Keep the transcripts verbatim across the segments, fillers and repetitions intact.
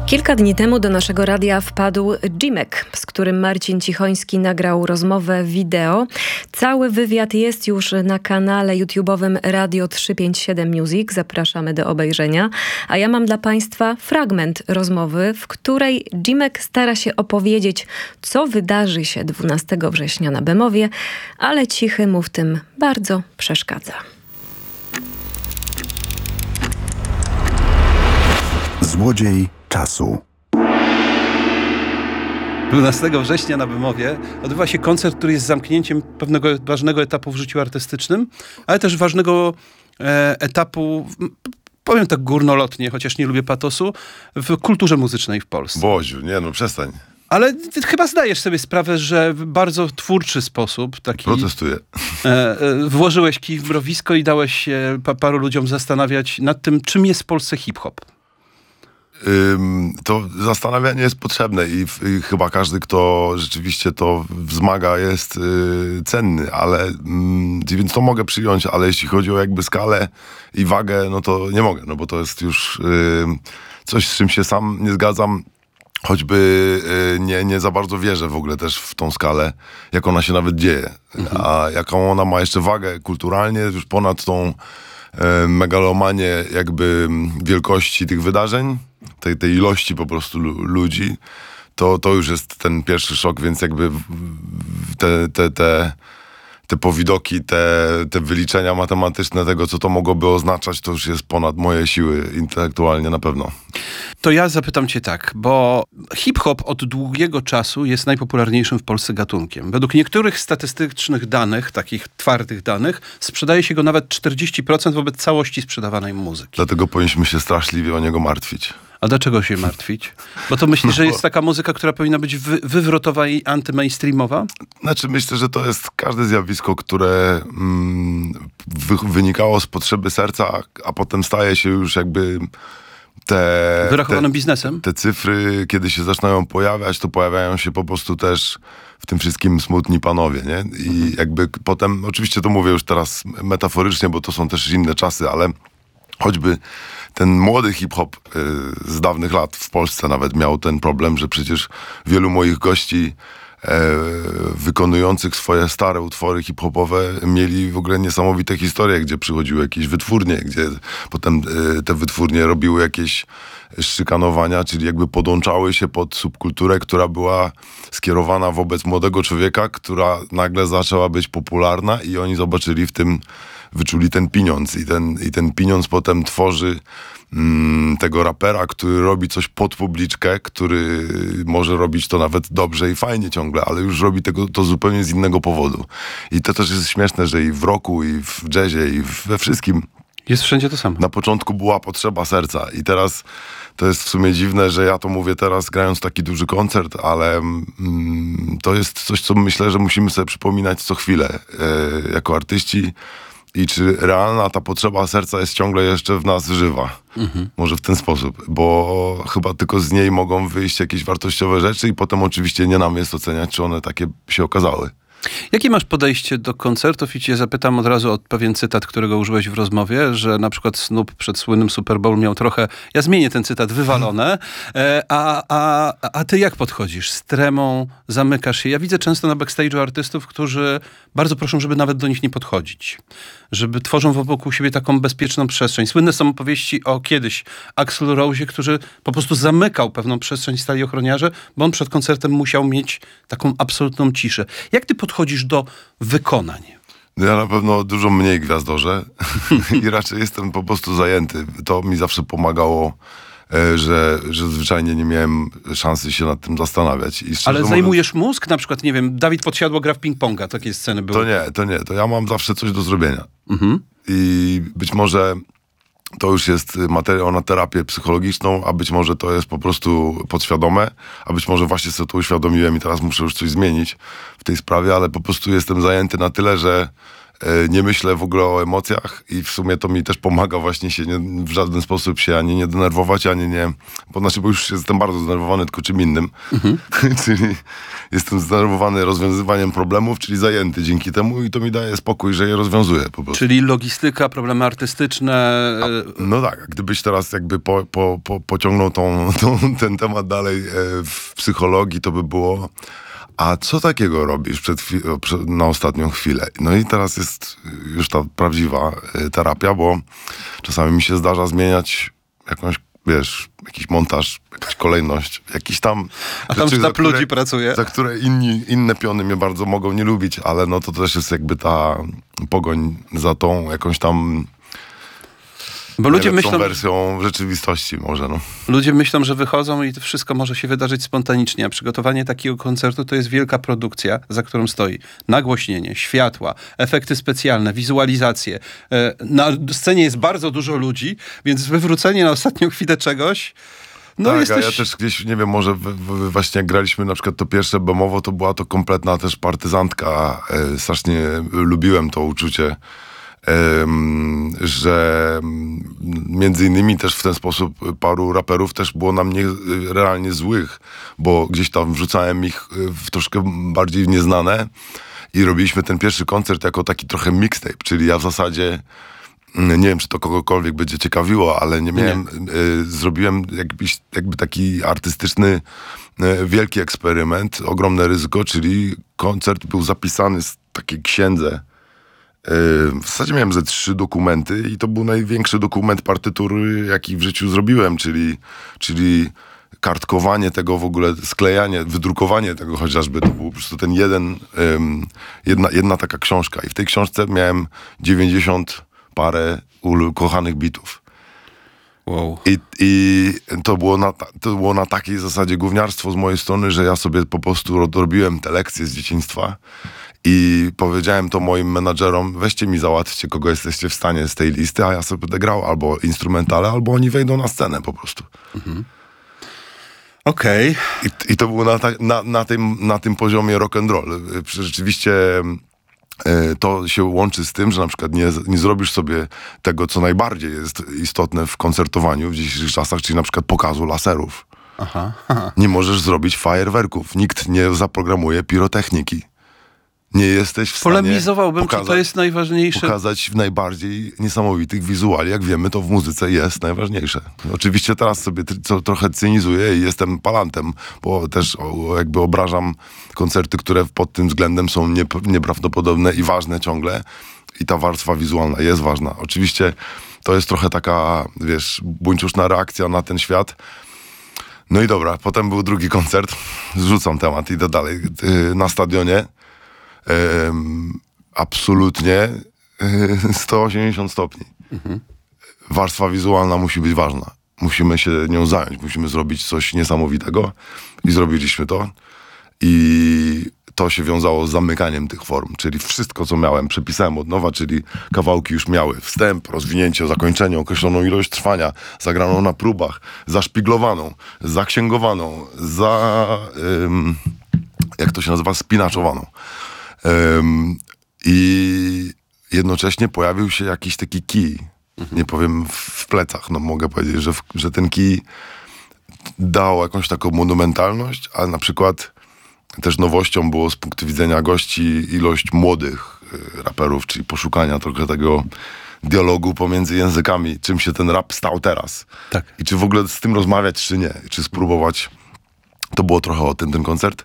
Kilka dni temu do naszego radia wpadł Jimek, z którym Marcin Cichoński nagrał rozmowę wideo. Cały wywiad jest już na kanale YouTube'owym Radio trzysta pięćdziesiąt siedem Music. Zapraszamy do obejrzenia. A ja mam dla Państwa fragment rozmowy, w której Jimek stara się opowiedzieć, co wydarzy się dwunastego września na Bemowie, ale Cichy mu w tym bardzo przeszkadza. Złodziej czasu. dwunastego września na Bemowie odbywa się koncert, który jest zamknięciem pewnego ważnego etapu w życiu artystycznym, ale też ważnego e, etapu, powiem tak górnolotnie, chociaż nie lubię patosu, w kulturze muzycznej w Polsce. Boziu, nie no, przestań. Ale ty chyba zdajesz sobie sprawę, że w bardzo twórczy sposób taki... Protestuję. E, e, włożyłeś kij w mrowisko i dałeś się pa, paru ludziom zastanawiać nad tym, czym jest w Polsce hip-hop. Ym, to zastanawianie jest potrzebne i, i chyba każdy, kto rzeczywiście to wzmaga, jest y, cenny, ale y, więc to mogę przyjąć, ale jeśli chodzi o jakby skalę i wagę, no to nie mogę, no bo to jest już y, coś, z czym się sam nie zgadzam. Choćby y, nie, nie za bardzo wierzę w ogóle też w tą skalę, jak ona się nawet dzieje. Mhm. A jaką ona ma jeszcze wagę kulturalnie, już ponad tą y, megalomanię jakby wielkości tych wydarzeń, tej, tej ilości po prostu ludzi, to, to już jest ten pierwszy szok, więc jakby te, te, te, te powidoki, te, te wyliczenia matematyczne tego, co to mogłoby oznaczać, to już jest ponad moje siły intelektualnie na pewno. To ja zapytam cię tak, bo hip-hop od długiego czasu jest najpopularniejszym w Polsce gatunkiem. Według niektórych statystycznych danych, takich twardych danych, sprzedaje się go nawet czterdzieści procent wobec całości sprzedawanej muzyki. Dlatego powinniśmy się straszliwie o niego martwić. A dlaczego się martwić? Bo to myślisz, no, że jest taka muzyka, która powinna być wy- wywrotowa i antymainstreamowa? Znaczy myślę, że to jest każde zjawisko, które mm, wy- wynikało z potrzeby serca, a, a potem staje się już jakby te... Wyrachowanym te, biznesem? Te cyfry, kiedy się zaczynają pojawiać, to pojawiają się po prostu też w tym wszystkim smutni panowie, nie? I mhm. jakby potem, oczywiście to mówię już teraz metaforycznie, bo to są też inne czasy, ale choćby ten młody hip-hop y, z dawnych lat w Polsce nawet miał ten problem, że przecież wielu moich gości e, wykonujących swoje stare utwory hip-hopowe mieli w ogóle niesamowite historie, gdzie przychodziły jakieś wytwórnie, gdzie potem y, te wytwórnie robiły jakieś szykanowania, czyli jakby podłączały się pod subkulturę, która była skierowana wobec młodego człowieka, która nagle zaczęła być popularna i oni zobaczyli w tym, wyczuli ten pieniądz i ten, i ten pieniądz potem tworzy mm, tego rapera, który robi coś pod publiczkę, który może robić to nawet dobrze i fajnie ciągle, ale już robi tego, to zupełnie z innego powodu. I to też jest śmieszne, że i w rocku, i w jazzie, i we wszystkim jest wszędzie to samo. Na początku była potrzeba serca i teraz to jest w sumie dziwne, że ja to mówię teraz grając taki duży koncert, ale mm, to jest coś, co myślę, że musimy sobie przypominać co chwilę e, jako artyści i czy realna ta potrzeba serca jest ciągle jeszcze w nas żywa. Mhm. Może w ten sposób, bo chyba tylko z niej mogą wyjść jakieś wartościowe rzeczy i potem oczywiście nie nam jest oceniać, czy one takie się okazały. Jakie masz podejście do koncertów? I cię zapytam od razu o pewien cytat, którego użyłeś w rozmowie, że na przykład Snoop przed słynnym Super Bowl miał trochę, ja zmienię ten cytat, wywalone, a, a, a ty jak podchodzisz? Z tremą zamykasz się? Ja widzę często na backstage'u artystów, którzy bardzo proszą, żeby nawet do nich nie podchodzić. Żeby tworzą wokół siebie taką bezpieczną przestrzeń. Słynne są opowieści o kiedyś Axl Rose, który po prostu zamykał pewną przestrzeń, stali ochroniarze, bo on przed koncertem musiał mieć taką absolutną ciszę. Jak ty podchodzisz do wykonań? Ja na pewno dużo mniej gwiazdorze i raczej jestem po prostu zajęty. To mi zawsze pomagało, że, że zwyczajnie nie miałem szansy się nad tym zastanawiać. I ale zajmujesz mówiąc, mózg? Na przykład, nie wiem, Dawid Podsiadło gra w ping-ponga, takie sceny były. To nie, to nie. To ja mam zawsze coś do zrobienia. Mhm. I być może to już jest materiał na terapię psychologiczną, a być może to jest po prostu podświadome, a być może właśnie sobie to uświadomiłem i teraz muszę już coś zmienić w tej sprawie, ale po prostu jestem zajęty na tyle, że nie myślę w ogóle o emocjach i w sumie to mi też pomaga właśnie się nie, w żaden sposób się ani nie denerwować, ani nie... Bo znaczy, bo już jestem bardzo zdenerwowany tylko czym innym. Mhm. Czyli jestem zdenerwowany rozwiązywaniem problemów, czyli zajęty dzięki temu i to mi daje spokój, że je rozwiązuję po prostu. Czyli logistyka, problemy artystyczne... A, no tak, gdybyś teraz jakby po, po, po, pociągnął tą, tą, ten temat dalej w psychologii, to by było... A co takiego robisz przed, przed, na ostatnią chwilę? No i teraz jest już ta prawdziwa terapia, bo czasami mi się zdarza zmieniać jakąś, wiesz, jakiś montaż, jakaś kolejność, jakiś tam... A tam rzeczy, sztab ludzi pracuje. Za które inni, inne piony mnie bardzo mogą nie lubić, ale no to też jest jakby ta pogoń za tą jakąś tam... Bo ludzie myślą, wersją rzeczywistości może, no. Ludzie myślą, że wychodzą i to wszystko może się wydarzyć spontanicznie, a przygotowanie takiego koncertu to jest wielka produkcja, za którą stoi nagłośnienie, światła, efekty specjalne, wizualizacje. Na scenie jest bardzo dużo ludzi, więc wywrócenie na ostatnią chwilę czegoś... No tak, jesteś... a ja też gdzieś, nie wiem, może w, w, właśnie jak graliśmy na przykład to pierwsze bemowo, to była to kompletna też partyzantka. E, strasznie lubiłem to uczucie. Um, że między innymi też w ten sposób paru raperów też było na mnie realnie złych, bo gdzieś tam wrzucałem ich w troszkę bardziej w nieznane i robiliśmy ten pierwszy koncert jako taki trochę mixtape, czyli ja w zasadzie nie wiem, czy to kogokolwiek będzie ciekawiło, ale nie miałem, nie. Y, zrobiłem jakby, jakby taki artystyczny y, wielki eksperyment, ogromne ryzyko, czyli koncert był zapisany z takiej księdze. W zasadzie miałem ze trzy dokumenty i to był największy dokument partytury, jaki w życiu zrobiłem, czyli, czyli kartkowanie tego w ogóle, sklejanie, wydrukowanie tego chociażby. To był po prostu ten jeden, um, jedna, jedna taka książka i w tej książce miałem dziewięćdziesiąt parę ukochanych bitów. Wow. I, i to, było na, to było na takiej zasadzie gówniarstwo z mojej strony, że ja sobie po prostu robiłem te lekcje z dzieciństwa i powiedziałem to moim menadżerom, weźcie mi załatwcie, kogo jesteście w stanie z tej listy, a ja sobie będę grał albo instrumentale, albo oni wejdą na scenę po prostu. Mhm. Okej. Okay. I, I to było na, ta, na, na, tym, na tym poziomie rock'n'roll. Rzeczywiście to się łączy z tym, że na przykład nie, nie zrobisz sobie tego, co najbardziej jest istotne w koncertowaniu w dzisiejszych czasach, czyli na przykład pokazu laserów. Aha, aha. Nie możesz zrobić fajerwerków. Nikt nie zaprogramuje pirotechniki. Nie jesteś w stanie Polemizowałbym, pokazać, czy to jest najważniejsze. pokazać w najbardziej niesamowitych wizuali. Jak wiemy, to w muzyce jest najważniejsze. Oczywiście teraz sobie to trochę cynizuję i jestem palantem, bo też o, jakby obrażam koncerty, które pod tym względem są nie, nieprawdopodobne i ważne ciągle. I ta warstwa wizualna jest ważna. Oczywiście to jest trochę taka, wiesz, buńczuszna reakcja na ten świat. No i dobra, potem był drugi koncert. Zrzucam temat, idę dalej. Na stadionie. Um, absolutnie um, sto osiemdziesiąt stopni. Mhm. Warstwa wizualna musi być ważna. Musimy się nią zająć. Musimy zrobić coś niesamowitego. I zrobiliśmy to. I to się wiązało z zamykaniem tych form. Czyli wszystko, co miałem, przepisałem od nowa, czyli kawałki już miały wstęp, rozwinięcie, zakończenie, określoną ilość trwania, zagraną na próbach, zaszpiglowaną, zaksięgowaną, za... Um, jak to się nazywa? Spinaczowaną. Um, I jednocześnie pojawił się jakiś taki kij, mhm. nie powiem w, w plecach, no mogę powiedzieć, że, w, że ten kij dał jakąś taką monumentalność, ale na przykład też nowością było z punktu widzenia gości ilość młodych y, raperów, czyli poszukania trochę tego dialogu pomiędzy językami, czym się ten rap stał teraz. Tak. I czy w ogóle z tym rozmawiać, czy nie, czy spróbować. To było trochę o tym ten koncert.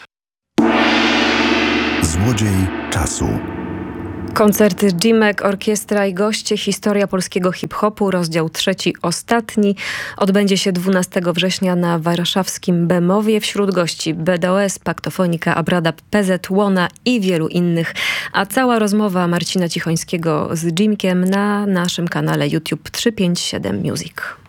Złodziej czasu. Koncerty Jimek, orkiestra i goście, historia polskiego hip-hopu, rozdział trzeci, ostatni, odbędzie się dwunastego września na warszawskim Bemowie. Wśród gości B D O S, Paktofonika, Abradab, P Z, Łona i wielu innych. A cała rozmowa Marcina Cichońskiego z Jimkiem na naszym kanale YouTube trzysta pięćdziesiąt siedem Music.